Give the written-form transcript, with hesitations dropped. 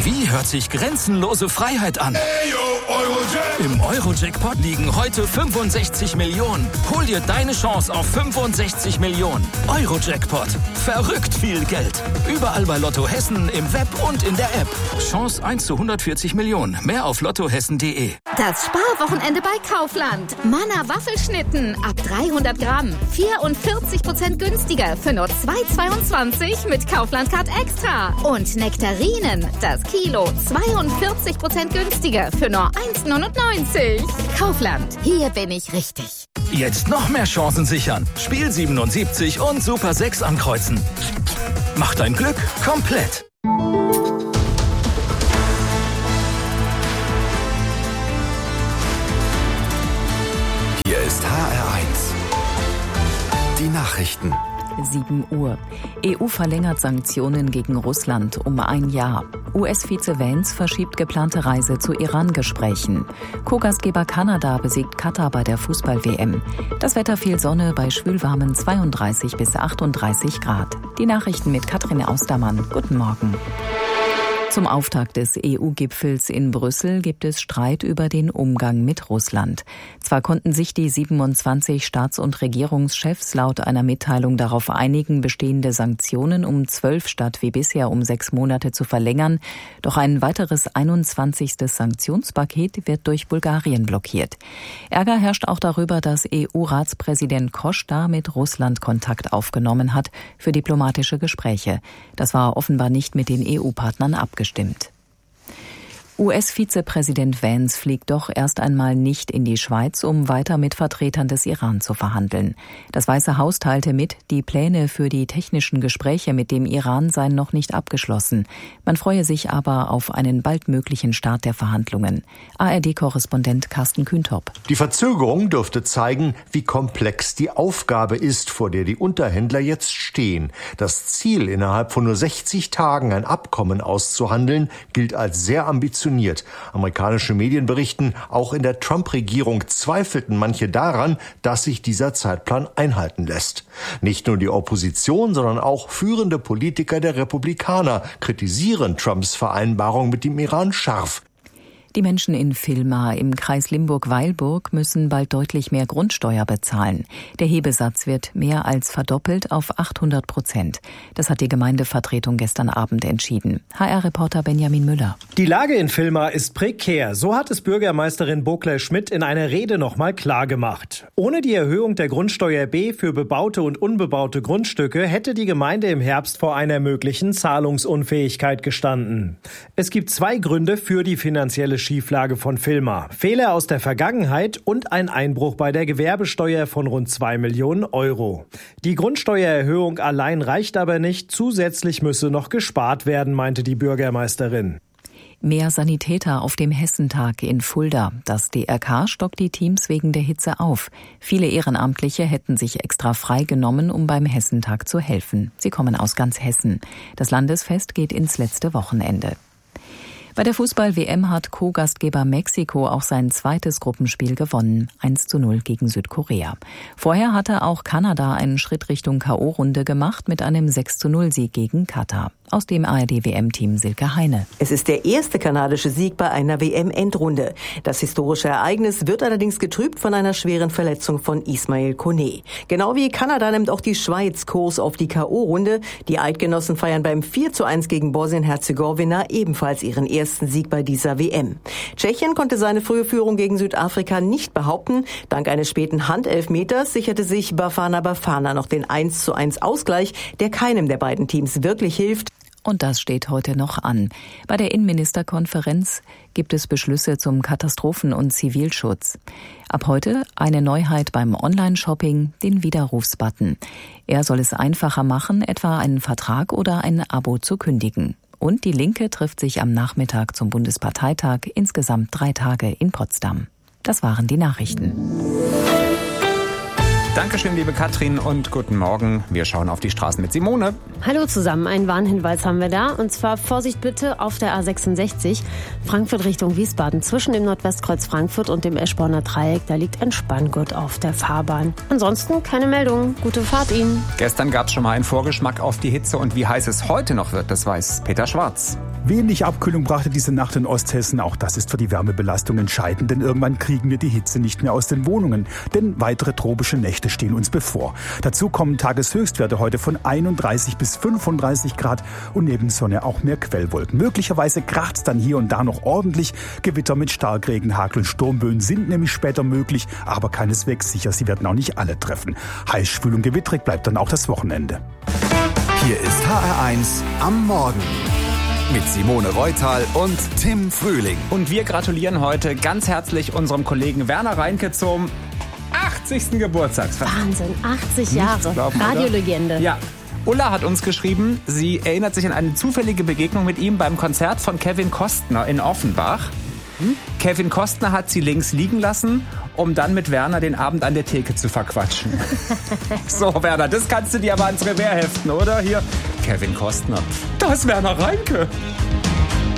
Wie hört sich grenzenlose Freiheit an? Im Euro-Jackpot liegen heute 65 Millionen. Hol dir deine Chance auf 65 Millionen. Euro-Jackpot. Verrückt viel Geld. Überall bei Lotto Hessen, im Web und in der App. Chance 1 zu 140 Millionen. Mehr auf lottohessen.de. Das Sparwochenende bei Kaufland. Manna Waffelschnitten ab 300 Gramm. 44% günstiger für nur 2,22 mit Kaufland Card Extra. Und Nektarinen, das Kilo, 42% günstiger für nur 1,99. Kaufland, hier bin ich richtig. Jetzt noch mehr Chancen sichern. Spiel 77 und Super 6 ankreuzen. Mach dein Glück komplett. Hier ist HR1. Die Nachrichten. 7 Uhr. EU verlängert Sanktionen gegen Russland um 1 Jahr. US-Vize Vance verschiebt geplante Reise zu Iran-Gesprächen. Co-Gastgeber Kanada besiegt Katar bei der Fußball-WM. Das Wetter viel Sonne bei schwülwarmen 32 bis 38 Grad. Die Nachrichten mit Katrin Austermann. Guten Morgen. Zum Auftakt des EU-Gipfels in Brüssel gibt es Streit über den Umgang mit Russland. Zwar konnten sich die 27 Staats- und Regierungschefs laut einer Mitteilung darauf einigen, bestehende Sanktionen um 12 statt wie bisher um 6 Monate zu verlängern, doch ein weiteres 21. Sanktionspaket wird durch Bulgarien blockiert. Ärger herrscht auch darüber, dass EU-Ratspräsident Costa mit Russland Kontakt aufgenommen hat für diplomatische Gespräche. Das war offenbar nicht mit den EU-Partnern abgestimmt. US-Vizepräsident Vance fliegt doch erst einmal nicht in die Schweiz, um weiter mit Vertretern des Iran zu verhandeln. Das Weiße Haus teilte mit, die Pläne für die technischen Gespräche mit dem Iran seien noch nicht abgeschlossen. Man freue sich aber auf einen bald möglichen Start der Verhandlungen. ARD-Korrespondent Carsten Kühntop. Die Verzögerung dürfte zeigen, wie komplex die Aufgabe ist, vor der die Unterhändler jetzt stehen. Das Ziel, innerhalb von nur 60 Tagen ein Abkommen auszuhandeln, gilt als sehr ambitioniert. Amerikanische Medien berichten, auch in der Trump-Regierung zweifelten manche daran, dass sich dieser Zeitplan einhalten lässt. Nicht nur die Opposition, sondern auch führende Politiker der Republikaner kritisieren Trumps Vereinbarung mit dem Iran scharf. Die Menschen in Villmar im Kreis Limburg-Weilburg müssen bald deutlich mehr Grundsteuer bezahlen. Der Hebesatz wird mehr als verdoppelt auf 800%. Das hat die Gemeindevertretung gestern Abend entschieden. HR-Reporter Benjamin Müller. Die Lage in Villmar ist prekär. So hat es Bürgermeisterin Bokler-Schmidt in einer Rede nochmal klargemacht. Ohne die Erhöhung der Grundsteuer B für bebaute und unbebaute Grundstücke hätte die Gemeinde im Herbst vor einer möglichen Zahlungsunfähigkeit gestanden. Es gibt 2 Gründe für die finanzielle Schieflage von Villmar. Fehler aus der Vergangenheit und ein Einbruch bei der Gewerbesteuer von rund 2 Millionen Euro. Die Grundsteuererhöhung allein reicht aber nicht. Zusätzlich müsse noch gespart werden, meinte die Bürgermeisterin. Mehr Sanitäter auf dem Hessentag in Fulda. Das DRK stockt die Teams wegen der Hitze auf. Viele Ehrenamtliche hätten sich extra frei genommen, um beim Hessentag zu helfen. Sie kommen aus ganz Hessen. Das Landesfest geht ins letzte Wochenende. Bei der Fußball-WM hat Co-Gastgeber Mexiko auch sein zweites Gruppenspiel gewonnen, 1:0 gegen Südkorea. Vorher hatte auch Kanada einen Schritt Richtung K.O.-Runde gemacht mit einem 6:0-Sieg gegen Katar. Aus dem ARD-WM-Team Silke Heine. Es ist der erste kanadische Sieg bei einer WM-Endrunde. Das historische Ereignis wird allerdings getrübt von einer schweren Verletzung von Ismail Koné. Genau wie Kanada nimmt auch die Schweiz Kurs auf die K.O.-Runde. Die Eidgenossen feiern beim 4:1 gegen Bosnien-Herzegowina ebenfalls ihren ersten Sieg bei dieser WM. Tschechien konnte seine frühe Führung gegen Südafrika nicht behaupten. Dank eines späten Handelfmeters sicherte sich Bafana Bafana noch den 1:1 Ausgleich, der keinem der beiden Teams wirklich hilft. Und das steht heute noch an. Bei der Innenministerkonferenz gibt es Beschlüsse zum Katastrophen- und Zivilschutz. Ab heute eine Neuheit beim Online-Shopping, den Widerrufsbutton. Er soll es einfacher machen, etwa einen Vertrag oder ein Abo zu kündigen. Und die Linke trifft sich am Nachmittag zum Bundesparteitag, insgesamt 3 Tage in Potsdam. Das waren die Nachrichten. Dankeschön, liebe Katrin, und guten Morgen. Wir schauen auf die Straßen mit Simone. Hallo zusammen, einen Warnhinweis haben wir da. Und zwar Vorsicht bitte auf der A66, Frankfurt Richtung Wiesbaden. Zwischen dem Nordwestkreuz Frankfurt und dem Eschborner Dreieck, da liegt ein Spanngurt auf der Fahrbahn. Ansonsten keine Meldung. Gute Fahrt Ihnen. Gestern gab es schon mal einen Vorgeschmack auf die Hitze und wie heiß es heute noch wird, das weiß Peter Schwarz. Wenig Abkühlung brachte diese Nacht in Osthessen. Auch das ist für die Wärmebelastung entscheidend, denn irgendwann kriegen wir die Hitze nicht mehr aus den Wohnungen. Denn weitere tropische Nächte stehen uns bevor. Dazu kommen Tageshöchstwerte heute von 31 bis 35 Grad und neben Sonne auch mehr Quellwolken. Möglicherweise kracht's dann hier und da noch ordentlich. Gewitter mit Starkregen, Hagel und Sturmböen sind nämlich später möglich, aber keineswegs sicher. Sie werden auch nicht alle treffen. Heiß, schwül und gewittrig bleibt dann auch das Wochenende. Hier ist HR1 am Morgen. Mit Simone Reutal und Tim Frühling. Und wir gratulieren heute ganz herzlich unserem Kollegen Werner Reinke zum 80. Geburtstag. Wahnsinn, 80 Jahre. Radiolegende. Ja. Ulla hat uns geschrieben, sie erinnert sich an eine zufällige Begegnung mit ihm beim Konzert von Kevin Costner in Offenbach. Kevin Costner hat sie links liegen lassen, um dann mit Werner den Abend an der Theke zu verquatschen. So, Werner, das kannst du dir aber ans Revers heften, oder? Hier, Kevin Costner. Da ist Werner Reinke.